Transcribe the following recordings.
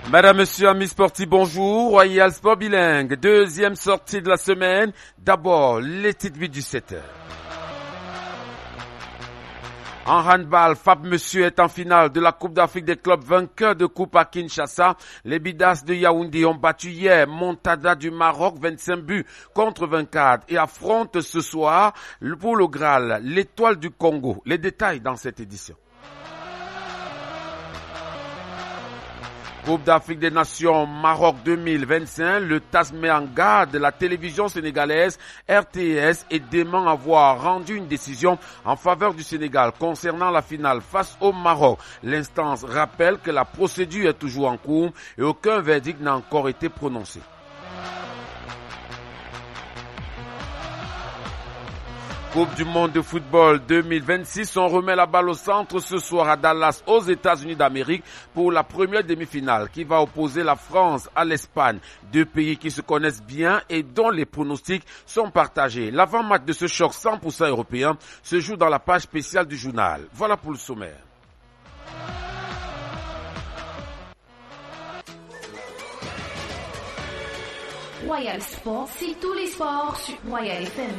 Madame, Monsieur, amis sportifs, bonjour. Royal Sport Bilingue, deuxième sortie de la semaine. D'abord, les titres du 17h. En handball, Fab Monsieur est en finale de la Coupe d'Afrique des clubs vainqueurs de Coupe à Kinshasa. Les Bidas de Yaoundé ont battu hier Montada du Maroc 25 buts contre 24 et affrontent ce soir pour le Graal l'Étoile du Congo. Les détails dans cette édition. Coupe d'Afrique des Nations Maroc 2025, le TAS met en garde la télévision sénégalaise RTS et dément avoir rendu une décision en faveur du Sénégal concernant la finale face au Maroc. L'instance rappelle que la procédure est toujours en cours et aucun verdict n'a encore été prononcé. Coupe du monde de football 2026, on remet la balle au centre ce soir à Dallas aux États-Unis d'Amérique pour la première demi-finale qui va opposer la France à l'Espagne. Deux pays qui se connaissent bien et dont les pronostics sont partagés. L'avant-match de ce choc 100% européen se joue dans la page spéciale du journal. Voilà pour le sommaire. Royal Sport, c'est tous les sports sur Royal FM.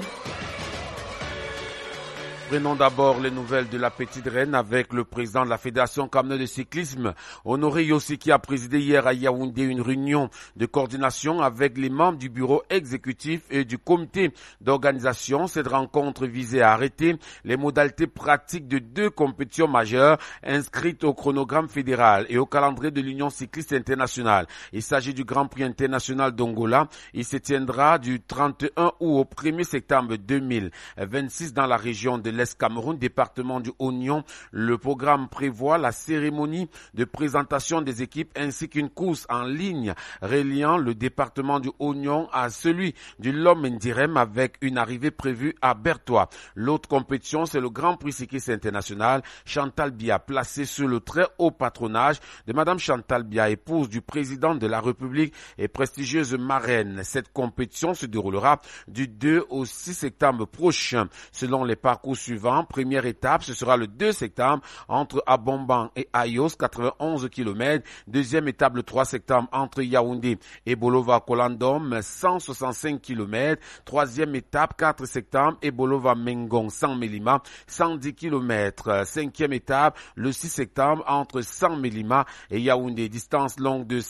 Prenons d'abord les nouvelles de la Petite Reine avec le président de la Fédération camerounaise de cyclisme, Honoré Yossi, qui a présidé hier à Yaoundé une réunion de coordination avec les membres du bureau exécutif et du comité d'organisation. Cette rencontre visait à arrêter les modalités pratiques de deux compétitions majeures inscrites au chronogramme fédéral et au calendrier de l'Union cycliste internationale. Il s'agit du Grand Prix international d'Angola. Il se tiendra du 31 août au 1er septembre 2026 dans la région de l'Est Cameroun, département du Oignon. Le programme prévoit la cérémonie de présentation des équipes ainsi qu'une course en ligne reliant le département du Oignon à celui du Lom-Ndirem avec une arrivée prévue à Bertois. L'autre compétition, c'est le Grand Prix cycliste international Chantal Biya, placé sous le très haut patronage de Madame Chantal Biya, épouse du président de la République et prestigieuse marraine. Cette compétition se déroulera du 2 au 6 septembre prochain. Selon les parcours suivant, première étape, ce sera le 2 septembre entre Abomban et Ayos, 91 km. Deuxième étape, le 3 septembre entre Yaoundé et Bolova-Kolandom, 165 km. Troisième étape, 4 septembre, et Bolova-Mengong, 100 Mélima, 110 km. Cinquième étape, le 6 septembre entre 100 Mélima et Yaoundé, distance longue de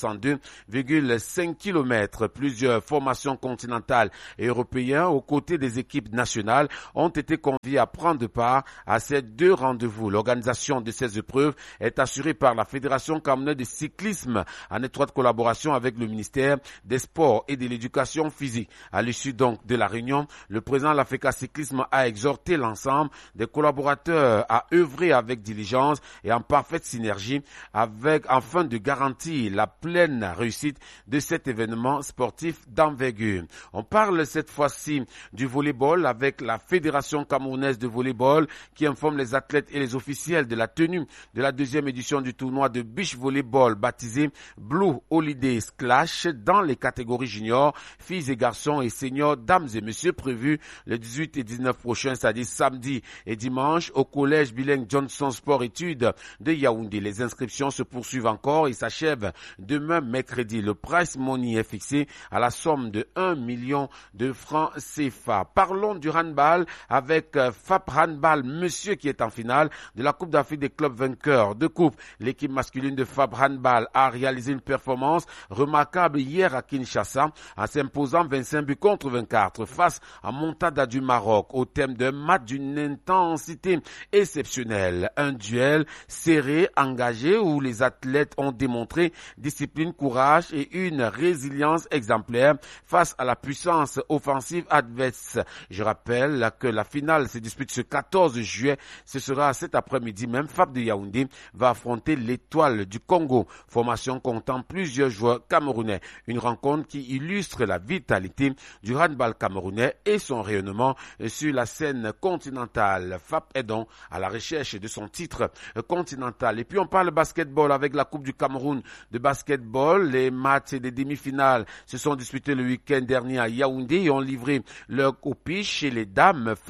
162,5 km. Plusieurs formations continentales et européennes aux côtés des équipes nationales ont été conviés à prendre part à ces deux rendez-vous. L'organisation de ces épreuves est assurée par la Fédération camerounaise de cyclisme en étroite collaboration avec le ministère des Sports et de l'Éducation physique. À l'issue donc de la réunion, le président de l'Africa Cyclisme a exhorté l'ensemble des collaborateurs à œuvrer avec diligence et en parfaite synergie afin de garantir la pleine réussite de cet événement sportif d'envergure. On parle cette fois-ci du volleyball avec la Fédération camerounaise de volleyball qui informe les athlètes et les officiels de la tenue de la deuxième édition du tournoi de beach volleyball baptisé Blue Holidays Clash dans les catégories juniors, filles et garçons et seniors, dames et messieurs, prévus le 18 et 19 prochains, c'est-à-dire samedi et dimanche au collège bilingue Johnson Sport Études de Yaoundé. Les inscriptions se poursuivent encore et s'achèvent demain mercredi. Le prize money est fixé à la somme de 1 million de francs CFA. Parlons du handball avec Fab Handball, monsieur, qui est en finale de la Coupe d'Afrique des clubs vainqueurs de coupe. L'équipe masculine de Fab Handball a réalisé une performance remarquable hier à Kinshasa en s'imposant 25 buts contre 24 face à Montada du Maroc au thème d'un match d'une intensité exceptionnelle. Un duel serré, engagé où les athlètes ont démontré discipline, courage et une résilience exemplaire face à la puissance offensive adverse. Je rappelle que la finale se dispute ce 14 juillet. Ce sera cet après-midi même. Fab de Yaoundé va affronter l'Étoile du Congo, formation comptant plusieurs joueurs camerounais. Une rencontre qui illustre la vitalité du handball camerounais et son rayonnement sur la scène continentale. Fab est donc à la recherche de son titre continental. Et puis on parle basketball avec la Coupe du Cameroun de basketball. Les matchs des demi-finales se sont disputés le week-end dernier à Yaoundé et ont livré leur copie chez les dames. Fab s'est imposé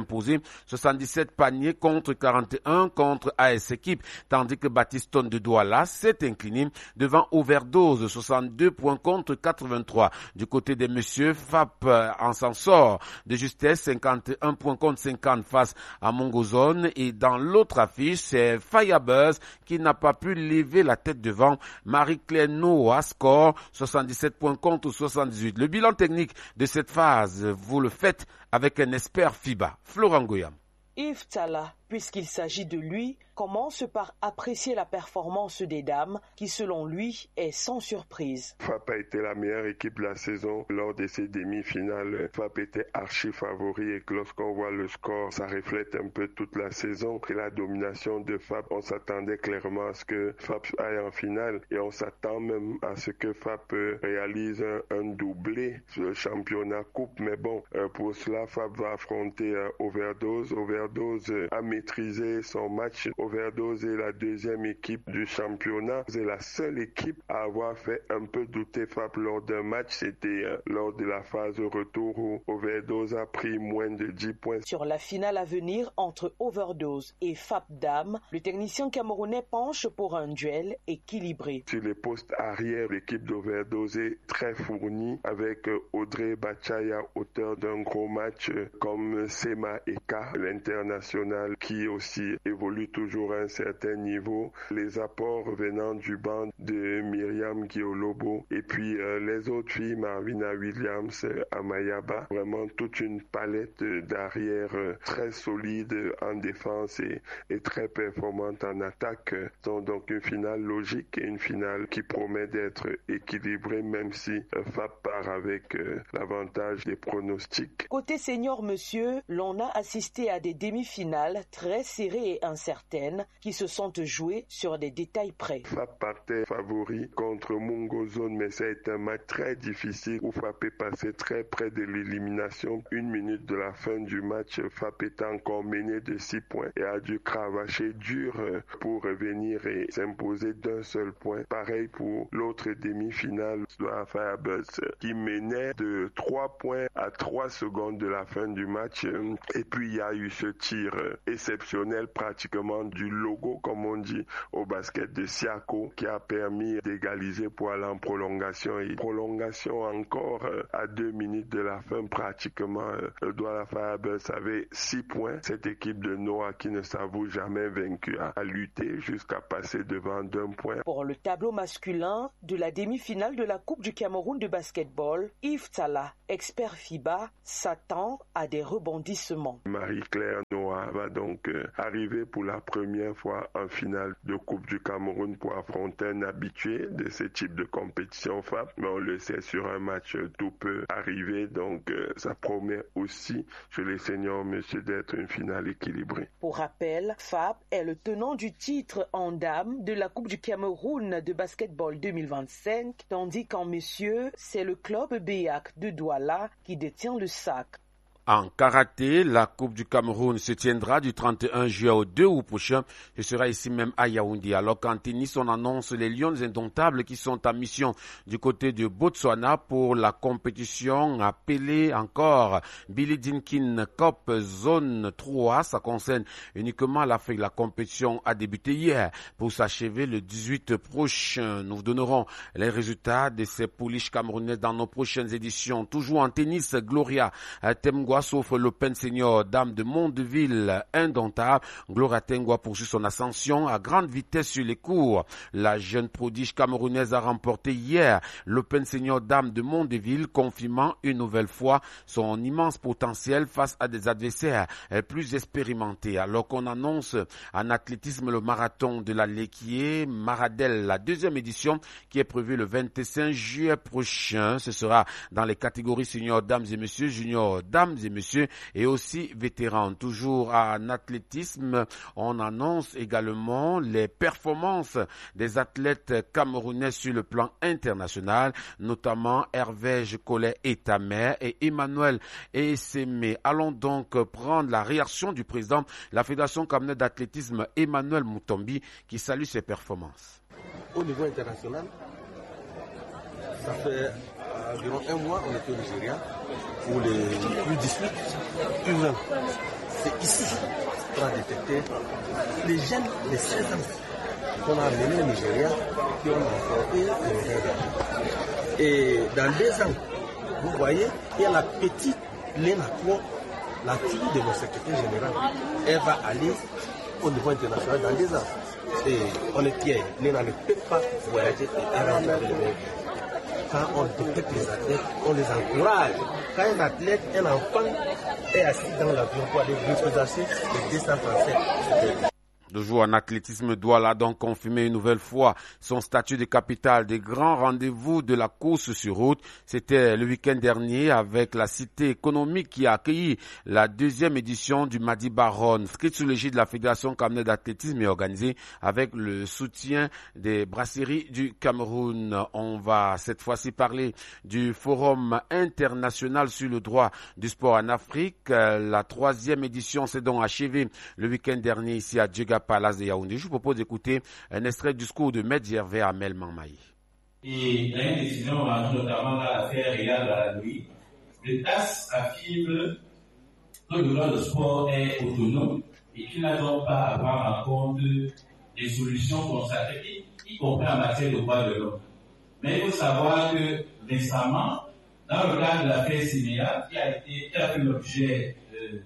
imposé 77 paniers contre 41 contre AS Équipe, tandis que Baptistone de Douala s'est incliné devant Overdose 62 points contre 83. Du côté des messieurs, FAP en s'en sort de justesse 51 points contre 50 face à Mongozone, et dans l'autre affiche, c'est Firebuzz qui n'a pas pu lever la tête devant Marie-Claire Noah, score 77 points contre 78. Le bilan technique de cette phase, vous le faites avec un expert FIBA, Florent Goyam. Yves Tala, puisqu'il s'agit de lui, commence par apprécier la performance des dames qui, selon lui, est sans surprise. FAP a été la meilleure équipe de la saison lors de ces demi-finales. FAP était archi favori et lorsqu'on voit le score, ça reflète un peu toute la saison. Et la domination de FAP, on s'attendait clairement à ce que FAP aille en finale et on s'attend même à ce que FAP réalise un doublé sur le championnat coupe. Mais bon, pour cela, FAP va affronter Overdose. Overdose a maîtrisé son match. Overdose est la deuxième équipe du championnat. C'est la seule équipe à avoir fait un peu douter FAP lors d'un match. C'était lors de la phase retour où Overdose a pris moins de 10 points. Sur la finale à venir entre Overdose et FAP Dame, le technicien camerounais penche pour un duel équilibré. Sur les postes arrière, l'équipe d'Overdose est très fournie avec Audrey Bachaya, auteur d'un gros match, comme Sema Eka, l'international qui aussi évolue toujours à un certain niveau, les apports venant du banc de Myriam Guiolobo et puis les autres filles, Marvina Williams, Amayaba, vraiment toute une palette d'arrière très solide en défense et très performante en attaque. Donc une finale logique et une finale qui promet d'être équilibrée, même si FAP part avec l'avantage des pronostics. Côté senior, monsieur, l'on a assisté à des demi-finales très serrées et incertaines qui se sont jouées sur des détails près. FAP partait favori contre Mongozone, mais ça a été un match très difficile où FAP est passé très près de l'élimination. 1 minute de la fin du match, FAP était encore mené de 6 points et a dû cravacher dur pour revenir et s'imposer d'un seul point. Pareil pour l'autre demi-finale, la Firebuzz, qui menait de 3 points à 3 secondes de la fin du match. Et puis il y a eu ce tir exceptionnel pratiquement du logo, comme on dit au basket, de Siako, qui a permis d'égaliser pour aller en prolongation. Et prolongation encore à 2 minutes de la fin pratiquement. Le Douala Firebuzz avait 6 points. Cette équipe de Noah qui ne s'avoue jamais vaincue a lutté jusqu'à passer devant d'1 point. Pour le tableau masculin de la demi-finale de la Coupe du Cameroun de basketball, Yves Tala, expert FIBA, s'attend à des rebondissements. Marie-Claire Noah va donc arriver pour la première fois en finale de Coupe du Cameroun pour affronter un habitué de ce type de compétition FAP. Mais on le sait, sur un match, tout peut arriver. Donc ça promet aussi chez les seniors, monsieur, d'être une finale équilibrée. Pour rappel, FAP est le tenant du titre en dames de la Coupe du Cameroun de basketball 2025, tandis qu'en messieurs, c'est le club BEAC de Douala qui détient le sac. En karaté, la Coupe du Cameroun se tiendra du 31 juillet au 2 août prochain. Ce sera ici même à Yaoundé. Alors qu'en tennis, on annonce les Lions indomptables qui sont en mission du côté de Botswana pour la compétition appelée encore Billy Dinkin Cup Zone 3. Ça concerne uniquement l'Afrique. La compétition a débuté hier pour s'achever le 18 prochain. Nous vous donnerons les résultats de ces pouliches camerounaises dans nos prochaines éditions. Toujours en tennis, Gloria Temgwa sauf l'Open Senior Dame de Mondeville indomptable. Gloria Tengwa poursuit son ascension à grande vitesse sur les cours. La jeune prodige camerounaise a remporté hier l'Open Senior Dame de Mondeville, confirmant une nouvelle fois son immense potentiel face à des adversaires plus expérimentés. Alors qu'on annonce en athlétisme le marathon de la Lequier Maradel, la deuxième édition qui est prévue le 25 juillet prochain. Ce sera dans les catégories senior dames et messieurs, junior dames et messieurs et aussi vétérans. Toujours en athlétisme, on annonce également les performances des athlètes camerounais sur le plan international, notamment Hervé Collet Etamer et Emmanuel Essémé. Allons donc prendre la réaction du président de la Fédération camerounaise d'athlétisme, Emmanuel Mutombi, qui salue ses performances. Au niveau international, ça fait environ 1 mois on était au Nigeria pour les U18, U20. c'est ici qu'on a détecté les jeunes de 16 ans qu'on a amenés au Nigeria qui ont emporté le médaille d'argent. Et dans 2 ans, vous voyez, il y a la petite Lena Kwo, la fille de mon secrétaire général. Elle va aller au niveau international dans 2 ans. Et on est fiers. Lena ne peut pas voyager et elle rentre avec le médaille. Quand on détecte les athlètes, on les encourage. Quand un athlète, un enfant, est assis dans l'avion pour aller représenter les 200 Français. Le joueur en athlétisme Douala a donc confirmé une nouvelle fois son statut de capitale des grands rendez-vous de la course sur route. C'était le week-end dernier avec la cité économique qui a accueilli la 2e édition du Madi Baron. Street sous l'égide de la Fédération camerounaise d'athlétisme est organisé avec le soutien des brasseries du Cameroun. On va cette fois-ci parler du Forum international sur le droit du sport en Afrique. La 3e édition s'est donc achevée le week-end dernier ici à Djega Palace de Yaoundé. Je vous propose d'écouter un extrait du discours de Maître Gervais Amel Mamaï. Et il y a une décision, notamment dans l'affaire Riyad Baladoui, le TAS affirme que le droit de sport est autonome et qu'il n'a donc pas à prendre en compte des solutions consacrées, y compris en matière de droits de l'homme. Mais il faut savoir que récemment, dans le cadre de l'affaire Sénéa, qui a fait l'objet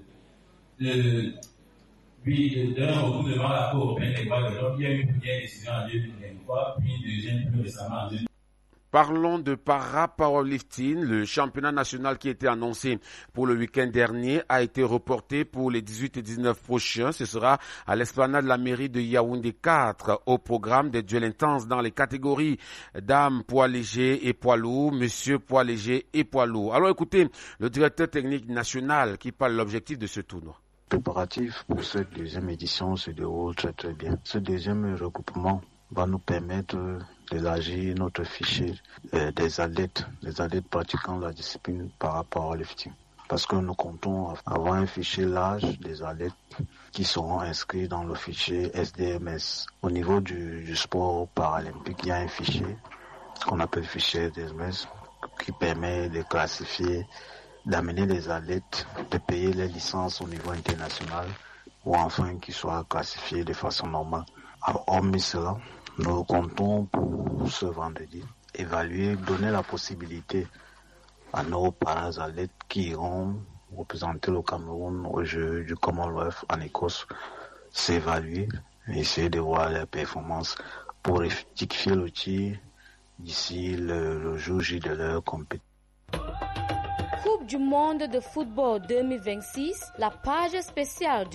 d'un recours devant la Cour européenne des droits de l'homme, il y a eu une première décision en 2023, puis une deuxième plus récemment en 2023. Parlons de para-powerlifting. Le championnat national qui était annoncé pour le week-end dernier a été reporté pour les 18 et 19 prochains. Ce sera à l'esplanade de la mairie de Yaoundé 4 au programme des duels intenses dans les catégories dames, poids léger et poids lourd, monsieur poids léger et poids lourd. Alors écoutez le directeur technique national qui parle de l'objectif de ce tournoi. Le préparatif pour cette 2e édition se déroule très très bien. Ce 2e regroupement va nous permettre d'élargir notre fichier des athlètes pratiquant la discipline para-powerlifting. Parce que nous comptons avoir un fichier large des athlètes qui seront inscrits dans le fichier SDMS. Au niveau du sport paralympique, il y a un fichier qu'on appelle fichier SDMS qui permet de classifier, d'amener les athlètes, de payer les licences au niveau international ou enfin qu'ils soient classifiés de façon normale. Alors, hormis cela, nous comptons pour ce vendredi évaluer, donner la possibilité à nos para-athlètes qui iront représenter le Cameroun au jeu du Commonwealth en Écosse, s'évaluer et essayer de voir leurs performances pour rectifier le tir d'ici le jour J de leur compétition. Coupe du monde de football 2026, la page spéciale du